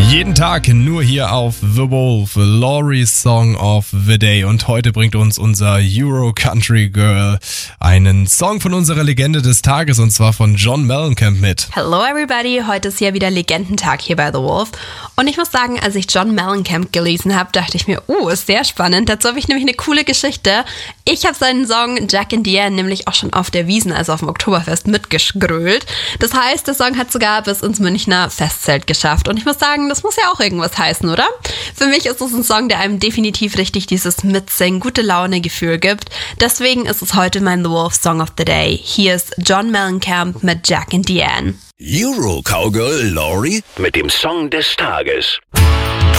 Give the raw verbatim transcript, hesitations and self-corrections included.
Jeden Tag nur hier auf The Wolf, Laurie's Song of the Day. Und heute bringt uns unser Euro Country Girl einen Song von unserer Legende des Tages, und zwar von John Mellencamp mit. Hello everybody, heute ist ja wieder Legendentag hier bei The Wolf. Und ich muss sagen, als ich John Mellencamp gelesen habe, dachte ich mir, oh, ist sehr spannend. Dazu habe ich nämlich eine coole Geschichte. Ich habe seinen Song Jack and Diane nämlich auch schon auf der Wiesn, also auf dem Oktoberfest, mitgegrölt. Das heißt, der Song hat sogar bis ins Münchner Festzelt geschafft. Und ich muss sagen, das muss ja auch irgendwas heißen, oder? Für mich ist es ein Song, der einem definitiv richtig dieses Mitsingen, gute Laune-Gefühl gibt. Deswegen ist es heute mein The Wolf Song of the Day. Hier ist John Mellencamp mit Jack and Diane. Euro Cowgirl Laurie mit dem Song des Tages.